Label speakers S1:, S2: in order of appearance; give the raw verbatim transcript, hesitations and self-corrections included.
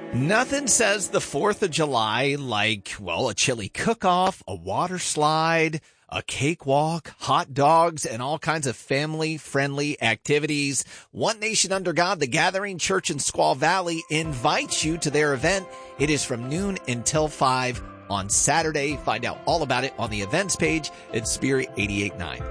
S1: Nothing says the fourth of July like, well, a chili cook-off, a water slide, a cakewalk, hot dogs, and all kinds of family-friendly activities. One Nation Under God, the Gathering Church in Squaw Valley, invites you to their event. It is from noon until five on Saturday. Find out all about it on the events page at Spirit eighty-eight point nine.